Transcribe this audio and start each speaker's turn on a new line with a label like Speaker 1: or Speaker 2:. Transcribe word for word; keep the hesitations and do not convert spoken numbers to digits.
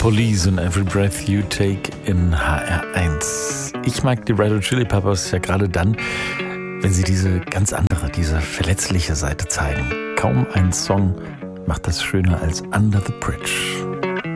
Speaker 1: Police und Every Breath You Take in H R eins. Ich mag die Red Hot Chili Peppers ja gerade dann, wenn sie diese ganz andere, diese verletzliche Seite zeigen. Kaum ein Song macht das schöner als Under the Bridge.